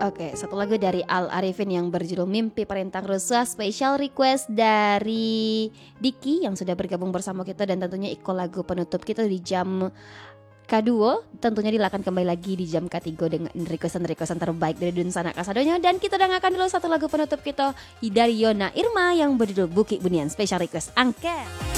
Oke, satu lagu dari Al Arifin yang berjudul Mimpi Perintang Rusa, special request dari Diki yang sudah bergabung bersama kita, dan tentunya Iko lagu penutup kita di jam K2. Tentunya Dila akan kembali lagi di jam K3 dengan requestan terbaik dari Dunsana Kasadonya. Dan kita dengarkan dulu satu lagu penutup kita dari Yona Irma yang berjudul Buki Bunian, special request Angke.